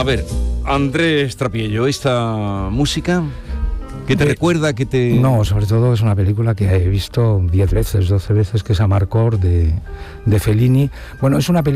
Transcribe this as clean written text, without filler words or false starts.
A ver, Andrés Trapiello, esta música, ¿qué te recuerda? ¿Qué te...? No, sobre todo es una película que he visto 10 veces, 12 veces, que es Amarcord de Fellini. Bueno, es una película